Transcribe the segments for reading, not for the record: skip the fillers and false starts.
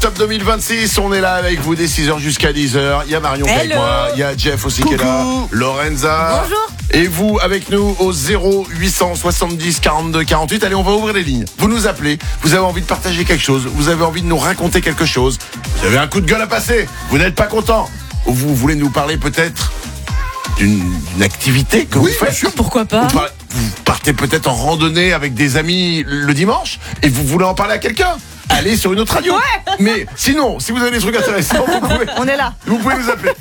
Top 2026, on est là avec vous dès 6h jusqu'à 10h. Il y a Marion qui est avec moi, il y a Jeff aussi qui est là, Lorenza. Bonjour. Et vous avec nous au 0870 42 48. Allez, on va ouvrir les lignes. Vous nous appelez, vous avez envie de partager quelque chose, vous avez envie de nous raconter quelque chose, vous avez un coup de gueule à passer, vous n'êtes pas content, ou vous voulez nous parler peut-être d'une activité que vous faites. Sûr, pourquoi pas. Vous partez peut-être en randonnée avec des amis le dimanche et vous voulez en parler à quelqu'un. Allez sur une autre radio. Ouais. Mais sinon, si vous avez des trucs intéressants, On est là. vous pouvez nous appeler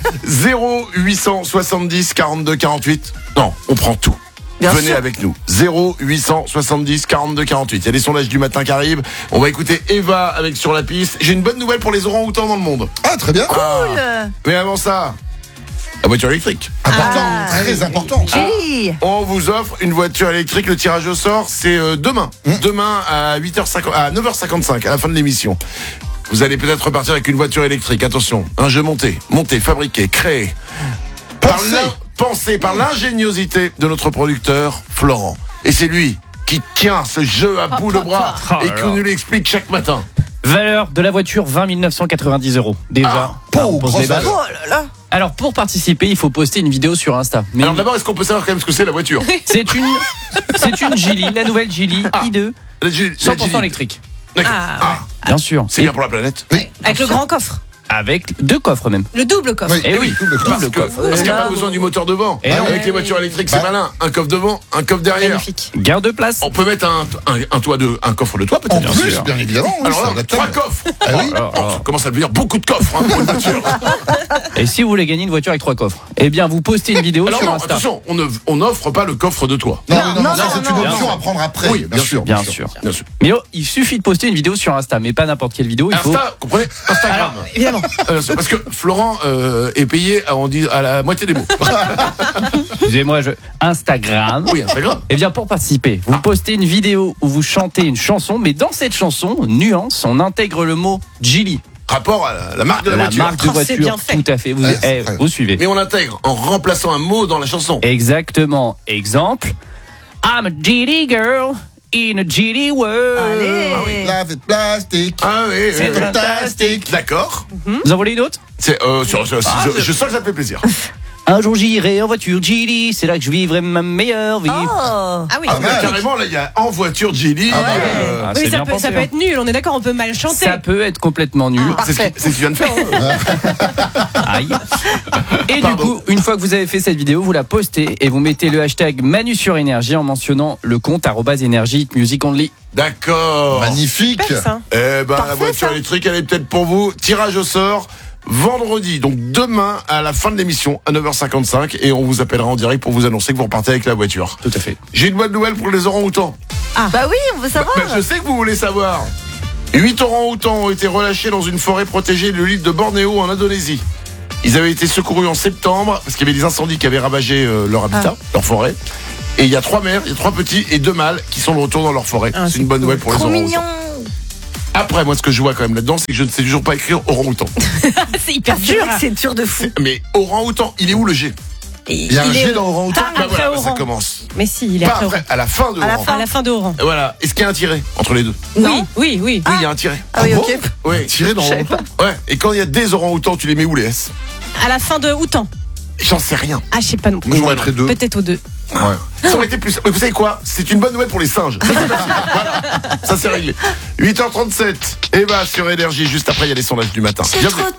0870 42 48. Non, on prend tout. Bien Venez sûr. avec nous. 0870 42 48. Il y a des sondages du matin qui arrivent. On va écouter Eva avec Sur la piste. J'ai une bonne nouvelle pour les orang-outans dans le monde. Ah, très bien. Cool. Mais avant ça, la voiture électrique. Important, très important. Julie. On vous offre une voiture électrique. Le tirage au sort, c'est demain. Demain à 8h50, à 9h55, à la fin de l'émission. Vous allez peut-être repartir avec une voiture électrique. Attention, un jeu monté, fabriqué, créé. Pensé par l'ingéniosité de notre producteur, Florent. Et c'est lui qui tient ce jeu à bout de bras et qui nous l'explique chaque matin. Valeur de la voiture, 20 990 €. Déjà. Grosse pose les bases. valeur. Oh là là. Alors, pour participer, il faut poster une vidéo sur Insta. Mais Alors d'abord, est-ce qu'on peut savoir quand même ce que c'est la voiture? c'est une Geely, la nouvelle Geely i2, La 100% électrique. D'accord. Bien sûr. C'est bien pour la planète. Avec le grand coffre. Avec 2 coffres même. Le double coffre. Oui. Eh oui, double coffre. double coffre. Parce qu'il n'y a pas besoin du moteur devant. Et non. Avec les voitures électriques, c'est Bah. malin. Un coffre devant, un coffre derrière. Magnifique. Gain de place. On peut mettre un coffre de toit En peut-être. plus, bien évidemment. oui, Alors c'est là, adaptable. 3 coffres. Ah oui. Ça commence à devenir beaucoup de coffres pour une voiture. Et si vous voulez gagner une voiture avec 3 coffres, eh bien, vous postez une vidéo Alors sur non, Insta. attention, on n'offre pas le coffre de toit. Non, Non, ça c'est une non. option à prendre après. Oui, bien sûr. Bien sûr. Bien sûr. Mais oh, il suffit de poster une vidéo sur Insta, mais pas n'importe quelle vidéo. Il faut. Insta, comprenez? Instagram. Évidemment. Parce que Florent est payé à la moitié des mots. Excusez-moi, Instagram. Oui, Instagram. Eh bien, pour participer, vous postez une vidéo où vous chantez une chanson, mais dans cette chanson, nuance, on intègre le mot Geely, Rapport à la marque de la voiture. marque de Oh, c'est voiture. bien fait. Tout à fait. Vous, Ouais, c'est vrai. vous suivez. Mais on l'intègre en remplaçant un mot dans la chanson. Exactement. Exemple. I'm a Geely girl in a Geely world. Allez. La vie de plastique. Ah oui, C'est oui. Fantastique. D'accord. Vous en voulez une autre? C'est, je sens que ça te fait plaisir. Un jour j'irai en voiture Geely, c'est là que je vivrai ma meilleure vie. Oh. Ah oui. Ah, mal. Carrément, là, il y a en voiture Geely. Ah, Oui, c'est ça bien peut, pensé, ça peut hein. être nul. On est d'accord, on peut mal chanter. Ça peut être complètement nul. C'est ce que tu viens de faire. Aïe. Et Pardon. du coup, une fois que vous avez fait cette vidéo, vous la postez et vous mettez le hashtag Manu sur énergie en mentionnant le compte @énergie music only. D'accord. Magnifique. Super, ça. Eh ben, Parfait, la voiture ça. électrique, elle est peut-être pour vous. Tirage au sort vendredi, donc demain à la fin de l'émission à 9h55 et on vous appellera en direct pour vous annoncer que vous repartez avec la voiture. Tout à fait. J'ai une bonne nouvelle pour les orang-outans. Bah oui, on veut savoir. Je sais que vous voulez savoir. 8 orang-outans ont été relâchés dans une forêt protégée de l'île de Bornéo en Indonésie. Ils avaient été secourus en septembre parce qu'il y avait des incendies qui avaient ravagé leur habitat, leur forêt. Et il y a 3 mères, il y a 3 petits et 2 mâles qui sont de retour dans leur forêt. Ah, c'est une bonne nouvelle pour les Trop orang-outans. mignon. Après, moi, ce que je vois quand même là-dedans, c'est que je ne sais toujours pas écrire orang-outan. C'est hyper C'est dur. vrai que c'est dur de fou. Mais orang-outan, il est où le G? Il y a un G dans Orang-Outan. Ah, Bah après voilà, ça Oran. commence. Mais si, il est Pas après après, à la fin de À la Oran. fin. À la fin de Oran. Et voilà. Est-ce qu'il y a un tiret entre les deux? Oui, oui, oui. Oui, il y a un tiret. Ah oui, bon ok. Oui. Tiré dans Je savais Orang-Outan. Ouais. Et quand il y a des orang-outans, tu les mets où les S? À la fin de Outan. J'en sais rien. Ah, je sais pas non plus. Moi, j'en mettrais 2. Peut-être aux 2. Ouais. Ça aurait été plus. Mais vous savez quoi? C'est une bonne nouvelle pour les singes. Ça, c'est facile. Voilà. Ça c'est réglé. 8h37. Eva sur Énergie. Juste après, il y a les sondages du matin. C'est Bienvenue. trop